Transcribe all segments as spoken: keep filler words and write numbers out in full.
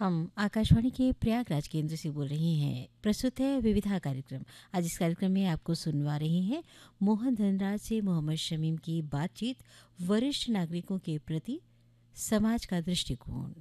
हम आकाशवाणी के प्रयागराज केंद्र से बोल रहे हैं। प्रस्तुत है विविधा कार्यक्रम। आज इस कार्यक्रम में आपको सुनवा रहे हैं मोहन धनराज से मोहम्मद शमीम की बातचीत, वरिष्ठ नागरिकों के प्रति समाज का दृष्टिकोण।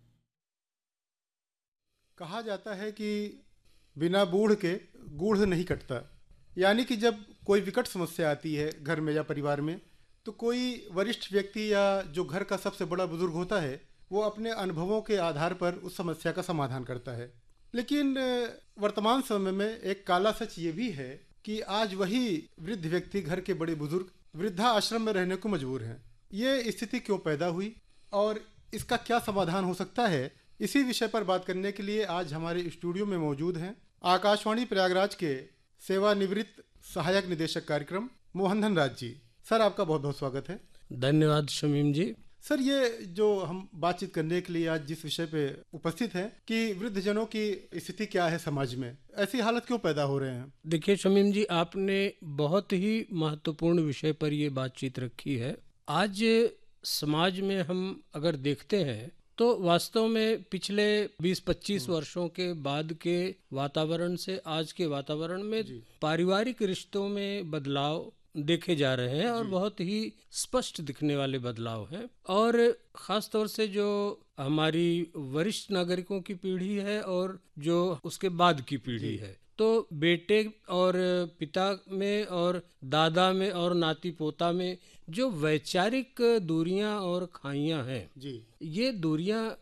कहा जाता है कि बिना बूढ़ के गूढ़ नहीं कटता, यानी कि जब कोई विकट समस्या आती है घर में या परिवार में, तो कोई वरिष्ठ व्यक्ति या जो घर का सबसे बड़ा बुजुर्ग होता है वो अपने अनुभवों के आधार पर उस समस्या का समाधान करता है। लेकिन वर्तमान समय में एक काला सच ये भी है कि आज वही वृद्ध व्यक्ति, घर के बड़े बुजुर्ग, वृद्धा आश्रम में रहने को मजबूर हैं। ये स्थिति क्यों पैदा हुई और इसका क्या समाधान हो सकता है, इसी विषय पर बात करने के लिए आज हमारे स्टूडियो में मौजूद हैं आकाशवाणी प्रयागराज के सेवानिवृत्त सहायक निदेशक कार्यक्रम मोहन धनराज जी। सर, आपका बहुत बहुत स्वागत है। धन्यवाद शमीम जी। सर, ये जो हम बातचीत करने के लिए आज जिस विषय पे उपस्थित हैं कि वृद्धजनों की स्थिति क्या है समाज में, ऐसी हालत क्यों पैदा हो रहे हैं? देखिए शमीम जी, आपने बहुत ही महत्वपूर्ण विषय पर ये बातचीत रखी है। आज समाज में हम अगर देखते हैं तो वास्तव में पिछले बीस पच्चीस वर्षों के बाद के वातावरण से आज के वातावरण में पारिवारिक रिश्तों में बदलाव देखे जा रहे हैं और बहुत ही स्पष्ट दिखने वाले बदलाव हैं। और ख़ास तौर से जो हमारी वरिष्ठ नागरिकों की पीढ़ी है और जो उसके बाद की पीढ़ी है, तो बेटे और पिता में और दादा में और नाती पोता में जो वैचारिक दूरियां और खाइयां हैं जी, ये दूरियां